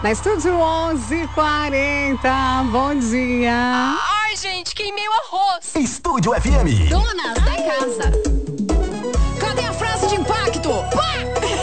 Na Estúdio 11:40. Bom dia. Ai, gente, queimei o arroz. Estúdio FM. Donas da casa.